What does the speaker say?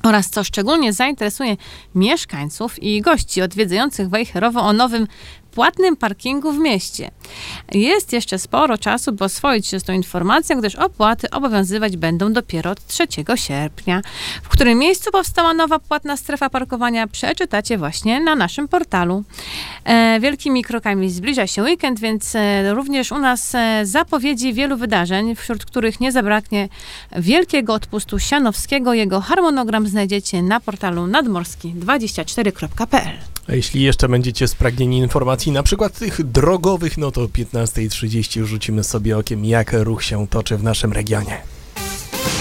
oraz co szczególnie zainteresuje mieszkańców i gości odwiedzających Wejherowo o nowym płatnym parkingu w mieście. Jest jeszcze sporo czasu, by oswoić się z tą informacją, gdyż opłaty obowiązywać będą dopiero od 3 sierpnia. W którym miejscu powstała nowa płatna strefa parkowania, przeczytacie właśnie na naszym portalu. Wielkimi krokami zbliża się weekend, więc również u nas zapowiedzi wielu wydarzeń, wśród których nie zabraknie Wielkiego Odpustu Sianowskiego. Jego harmonogram znajdziecie na portalu nadmorski24.pl. A jeśli jeszcze będziecie spragnieni informacji, na przykład tych drogowych, no to o 15:30 rzucimy sobie okiem, jak ruch się toczy w naszym regionie.